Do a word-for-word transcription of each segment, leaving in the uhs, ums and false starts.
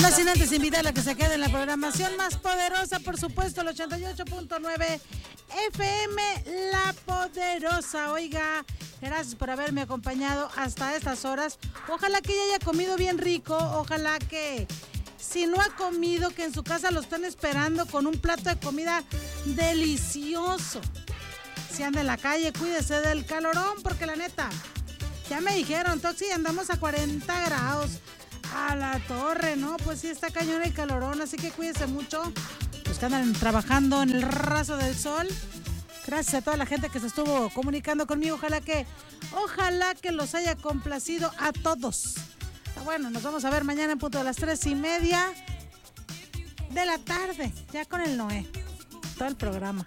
No sin antes invitar a que se quede en la programación más poderosa, por supuesto, el ochenta y ocho punto nueve F M, La Poderosa. Oiga, gracias por haberme acompañado hasta estas horas. Ojalá que ella haya comido bien rico, ojalá que si no ha comido, que en su casa lo estén esperando con un plato de comida delicioso. Si anda en la calle, cuídese del calorón, porque la neta, ya me dijeron, Toxi, andamos a cuarenta grados. A la torre, ¿no? Pues sí, está cañón el calorón, así que cuídense mucho. Los que andan trabajando en el raso del sol. Gracias a toda la gente que se estuvo comunicando conmigo. Ojalá que, ojalá que los haya complacido a todos. Bueno, nos vamos a ver mañana en punto de las tres y media de la tarde, ya con el Noé. Todo el programa.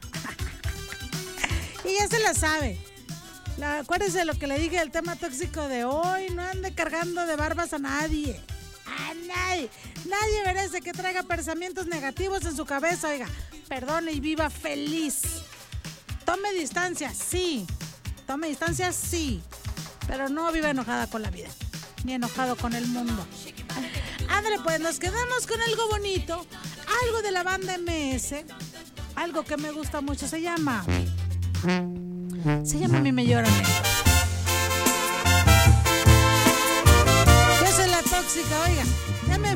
Y ya se la sabe. La, acuérdense de lo que le dije del tema tóxico de hoy. No ande cargando de barbas a nadie. A nadie. Nadie merece que traiga pensamientos negativos en su cabeza. Oiga, perdone y viva feliz. Tome distancia, sí. Tome distancia, sí. Pero no viva enojada con la vida. Ni enojado con el mundo. Ándale, pues nos quedamos con algo bonito. Algo de la banda M S. Algo que me gusta mucho. Se llama... Se llama Mi Mejor Amigo. Yo soy la tóxica, oiga. Ya me